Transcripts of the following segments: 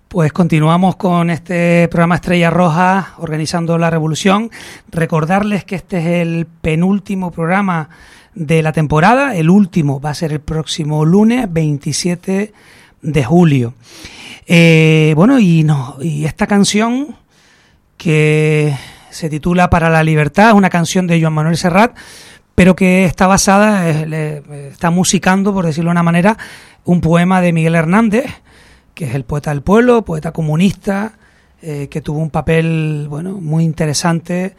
Pues continuamos con este programa Estrella Roja, organizando la revolución. Recordarles que este es el penúltimo programa de la temporada. El último va a ser el próximo lunes 27 de julio. Y esta canción que se titula Para la Libertad es una canción de Joan Manuel Serrat, pero que está basada, está musicando, por decirlo de una manera, un poema de Miguel Hernández, que es el poeta del pueblo, poeta comunista, que tuvo un papel muy interesante.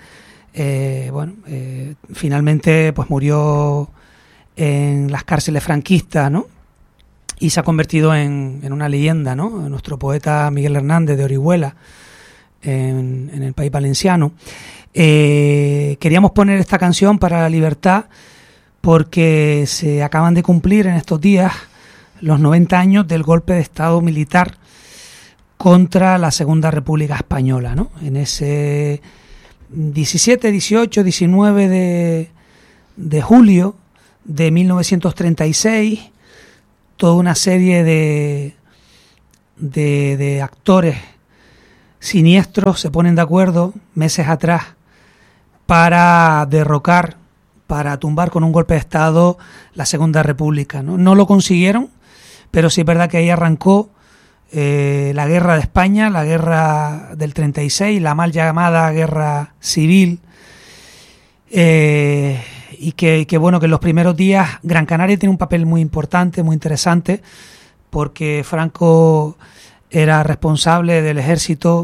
Finalmente pues murió en las cárceles franquistas, ¿no? Y se ha convertido en una leyenda, ¿no? Nuestro poeta Miguel Hernández de Orihuela, en el País Valenciano. Queríamos poner esta canción Para la Libertad porque se acaban de cumplir en estos días los 90 años del golpe de Estado militar contra la Segunda República Española, ¿no? En ese 17, 18, 19 de julio de 1936, toda una serie de actores siniestros se ponen de acuerdo meses atrás para derrocar, para tumbar con un golpe de Estado la Segunda República, ¿no? No lo consiguieron, pero sí es verdad que ahí arrancó la guerra de España, la guerra del 36, la mal llamada guerra civil, y que en los primeros días Gran Canaria tiene un papel muy importante, muy interesante, porque Franco era responsable del ejército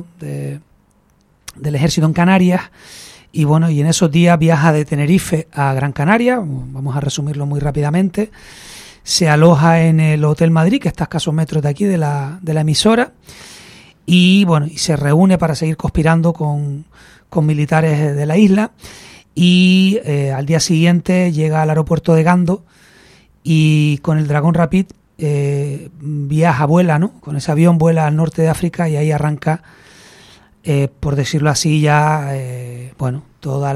en Canarias, y en esos días viaja de Tenerife a Gran Canaria, vamos a resumirlo muy rápidamente. Se aloja en el Hotel Madrid, que está a escasos metros de aquí de la emisora, y se reúne para seguir conspirando con militares de la isla, y al día siguiente llega al aeropuerto de Gando y con el Dragón Rapid vuela, ¿no? Con ese avión vuela al norte de África y ahí arranca, por decirlo así, ya toda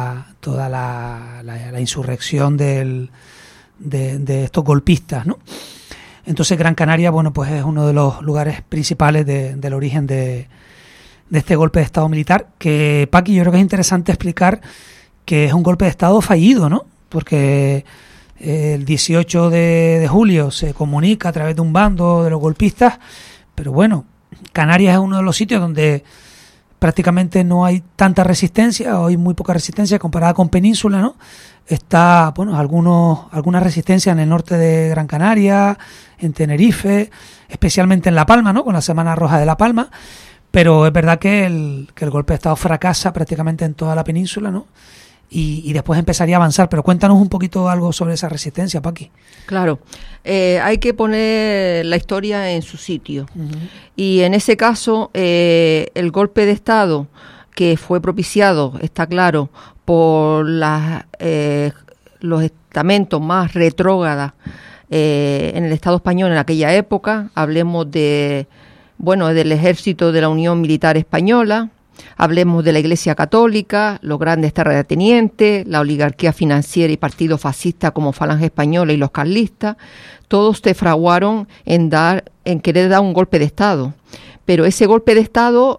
la insurrección de estos golpistas, ¿no? Entonces Gran Canaria, pues es uno de los lugares principales del origen de este golpe de Estado militar, que, Paqui, yo creo que es interesante explicar que es un golpe de Estado fallido, ¿no? Porque el 18 de julio se comunica a través de un bando de los golpistas, pero Canarias es uno de los sitios donde prácticamente no hay tanta resistencia, o hay muy poca resistencia comparada con Península, ¿no? Está, alguna resistencia en el norte de Gran Canaria, en Tenerife, especialmente en La Palma, ¿no? Con la Semana Roja de La Palma, pero es verdad que el golpe de Estado fracasa prácticamente en toda la península, ¿no? Y después empezaría a avanzar, pero cuéntanos un poquito algo sobre esa resistencia, Paqui. Claro, hay que poner la historia en su sitio. Uh-huh. Y en ese caso, el golpe de Estado que fue propiciado, está claro, por los estamentos más retrógradas en el Estado español en aquella época. Hablemos del ejército de la Unión Militar Española, hablemos de la Iglesia Católica, los grandes terratenientes, la oligarquía financiera y partidos fascistas como Falange Española y los carlistas. Todos se fraguaron en querer dar un golpe de Estado. Pero ese golpe de Estado,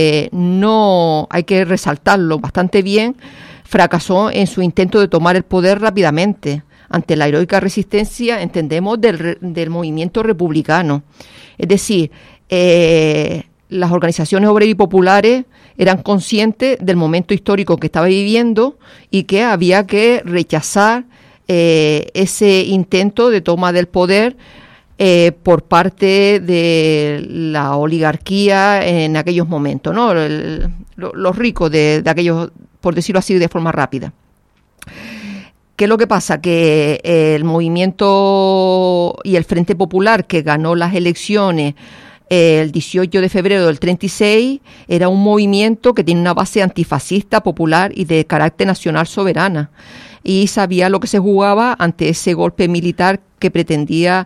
no hay que resaltarlo bastante bien, fracasó en su intento de tomar el poder rápidamente, ante la heroica resistencia, entendemos, del movimiento republicano. Es decir, las organizaciones obreras y populares eran conscientes del momento histórico que estaba viviendo y que había que rechazar ese intento de toma del poder por parte de la oligarquía en aquellos momentos, ¿no? Los ricos de aquellos, por decirlo así de forma rápida. ¿Qué es lo que pasa? Que el movimiento y el Frente Popular, que ganó las elecciones el 18 de febrero del 36, era un movimiento que tiene una base antifascista, popular y de carácter nacional soberana. Y sabía lo que se jugaba ante ese golpe militar que pretendía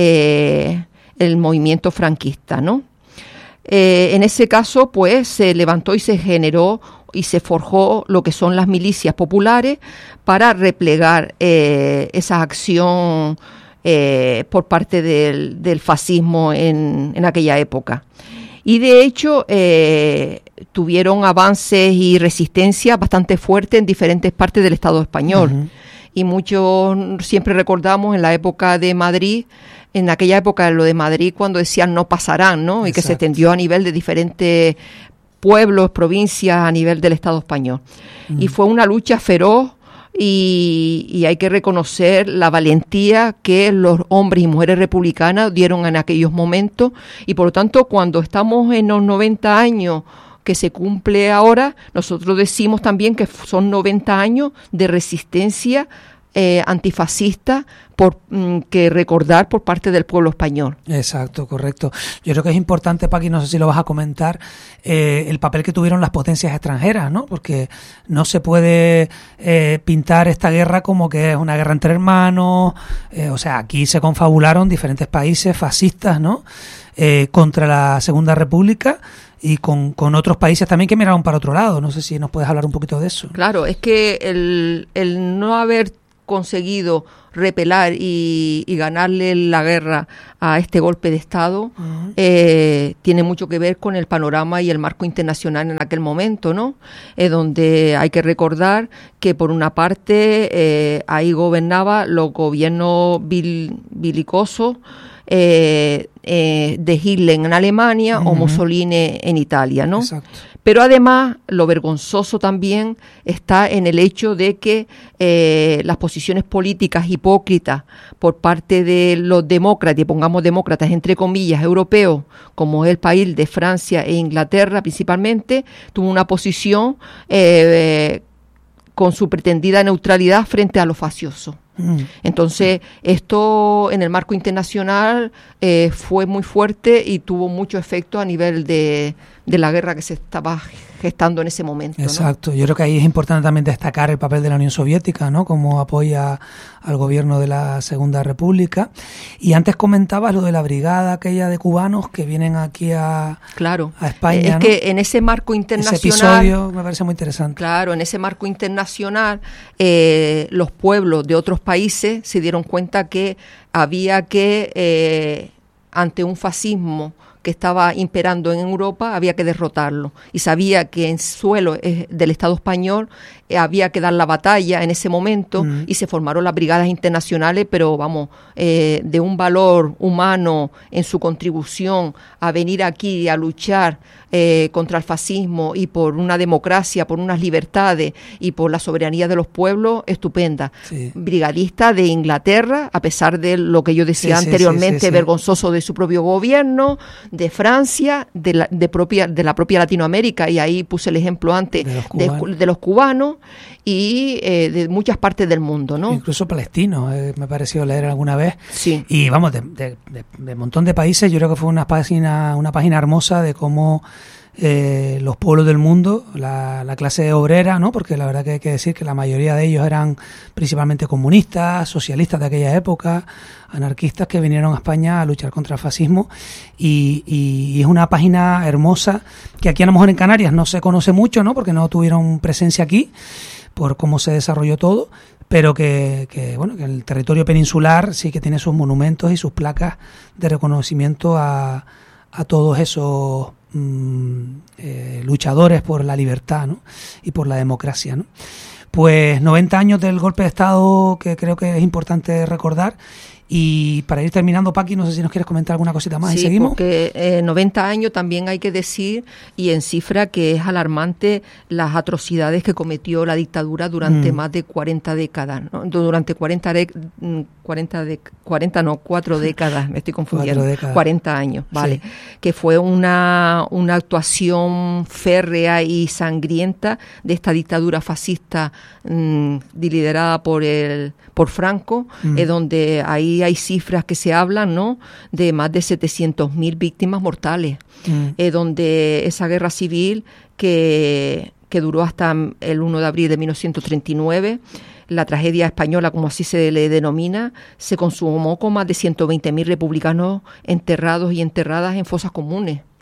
el movimiento franquista, ¿no? En ese caso, pues, se levantó y se generó y se forjó lo que son las milicias populares para replegar esa acción por parte del fascismo en aquella época. Y de hecho tuvieron avances y resistencia bastante fuertes en diferentes partes del Estado español. Uh-huh. Y muchos siempre recordamos en la época de Madrid, en aquella época lo de Madrid cuando decían no pasarán, ¿no? Y que se extendió a nivel de diferentes pueblos, provincias, a nivel del Estado español. Uh-huh. Y fue una lucha feroz y hay que reconocer la valentía que los hombres y mujeres republicanas dieron en aquellos momentos. Y por lo tanto, cuando estamos en los 90 años que se cumple ahora, nosotros decimos también que son 90 años de resistencia antifascista que recordar por parte del pueblo español. Exacto, correcto. Yo creo que es importante, Paqui, no sé si lo vas a comentar, el papel que tuvieron las potencias extranjeras, ¿no? Porque no se puede pintar esta guerra como que es una guerra entre hermanos, o sea, aquí se confabularon diferentes países fascistas, ¿no? Contra la Segunda República y con otros países también que miraron para otro lado. No sé si nos puedes hablar un poquito de eso. Claro, es que el no haber conseguido repelar y ganarle la guerra a este golpe de Estado uh-huh. Tiene mucho que ver con el panorama y el marco internacional en aquel momento, ¿no? Donde hay que recordar que por una parte ahí gobernaba los gobiernos belicosos de Hitler en Alemania uh-huh. o Mussolini en Italia, ¿no? Exacto. Pero además, lo vergonzoso también está en el hecho de que las posiciones políticas hipócritas por parte de los demócratas, y pongamos demócratas entre comillas, europeos, como es el país de Francia e Inglaterra principalmente, tuvo una posición con su pretendida neutralidad frente a lo facioso. Entonces, esto en el marco internacional fue muy fuerte y tuvo mucho efecto a nivel de la guerra que se estaba gestando en ese momento. Exacto, ¿no? Yo creo que ahí es importante también destacar el papel de la Unión Soviética, ¿no? Como apoya al gobierno de la Segunda República. Y antes comentabas lo de la brigada aquella de cubanos que vienen aquí a España. Es ¿no? que en ese marco internacional... Ese episodio me parece muy interesante. Claro, en ese marco internacional los pueblos de otros países se dieron cuenta que había que, ante un fascismo que estaba imperando en Europa, había que derrotarlo. Y sabía que en suelo del Estado español había que dar la batalla en ese momento y se formaron las brigadas internacionales, pero vamos, de un valor humano en su contribución a venir aquí a luchar contra el fascismo y por una democracia, por unas libertades y por la soberanía de los pueblos, estupenda. Sí. Brigadista de Inglaterra, a pesar de lo que yo decía anteriormente, vergonzoso de su propio gobierno, de Francia, de la propia Latinoamérica, y ahí puse el ejemplo antes de los cubanos y de muchas partes del mundo, ¿no? Incluso palestinos, me pareció leer alguna vez. Sí. Y vamos, de un montón de países, yo creo que fue una página hermosa de cómo los pueblos del mundo, la clase obrera, ¿no? Porque la verdad que hay que decir que la mayoría de ellos eran principalmente comunistas, socialistas de aquella época, anarquistas que vinieron a España a luchar contra el fascismo y es una página hermosa que aquí a lo mejor en Canarias no se conoce mucho, ¿no? Porque no tuvieron presencia aquí por cómo se desarrolló todo, pero que el territorio peninsular sí que tiene sus monumentos y sus placas de reconocimiento a todos esos luchadores por la libertad, ¿no? Y por la democracia, ¿no? Pues 90 años del golpe de Estado que creo que es importante recordar. Y para ir terminando, Paqui, no sé si nos quieres comentar alguna cosita más y seguimos. Sí, porque 90 años también hay que decir, y en cifra, que es alarmante las atrocidades que cometió la dictadura durante más de 40 décadas, ¿no? Durante 4 décadas, me estoy confundiendo, 40 años, ¿vale? Sí. Que fue una actuación férrea y sangrienta de esta dictadura fascista liderada por Franco, donde ahí hay cifras que se hablan, ¿no?, de más de 700.000 víctimas mortales, donde esa guerra civil que duró hasta el 1 de abril de 1939, la tragedia española, como así se le denomina, se consumó con más de 120.000 republicanos enterrados y enterradas en fosas comunes.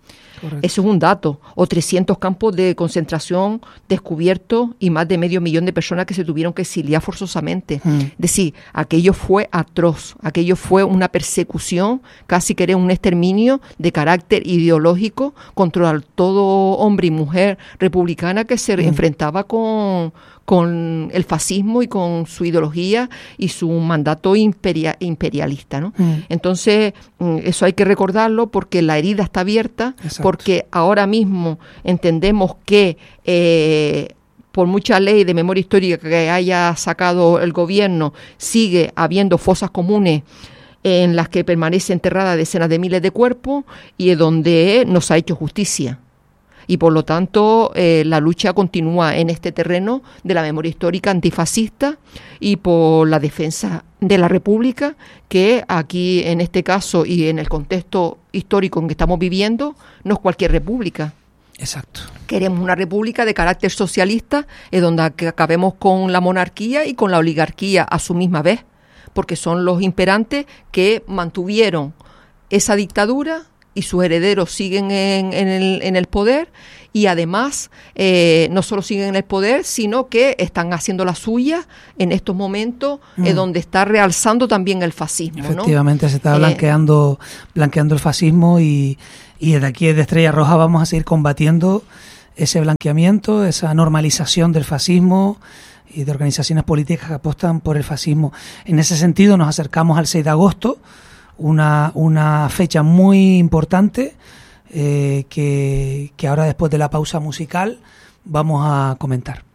Correcto. Eso es un dato. O 300 campos de concentración descubiertos y más de 500.000 de personas que se tuvieron que exiliar forzosamente. Es decir, aquello fue atroz, aquello fue una persecución, casi que era un exterminio de carácter ideológico contra todo hombre y mujer republicana que se enfrentaba con el fascismo y con su ideología y su mandato imperialista, ¿no? Entonces, eso hay que recordarlo porque la herida está abierta. Exacto. Porque ahora mismo entendemos que por mucha ley de memoria histórica que haya sacado el gobierno, sigue habiendo fosas comunes en las que permanece enterrada decenas de miles de cuerpos y es donde no se ha hecho justicia. Y por lo tanto la lucha continúa en este terreno de la memoria histórica antifascista y por la defensa de la República, que aquí en este caso y en el contexto histórico en que estamos viviendo no es cualquier república. Exacto. Queremos una república de carácter socialista donde acabemos con la monarquía y con la oligarquía a su misma vez, porque son los imperantes que mantuvieron esa dictadura y sus herederos siguen en el poder y además no solo siguen en el poder, sino que están haciendo la suya en estos momentos donde está realzando también el fascismo. Efectivamente, ¿no? Se está blanqueando el fascismo y desde aquí, desde Estrella Roja, vamos a seguir combatiendo ese blanqueamiento, esa normalización del fascismo y de organizaciones políticas que apostan por el fascismo. En ese sentido nos acercamos al 6 de agosto, una fecha muy importante que ahora después de la pausa musical vamos a comentar.